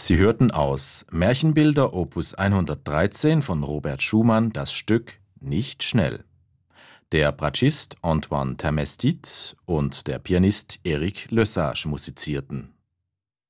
Sie hörten aus Märchenbilder Opus 113 von Robert Schumann das Stück Nicht schnell. Der Bratschist Antoine Termestit und der Pianist Eric Lesage musizierten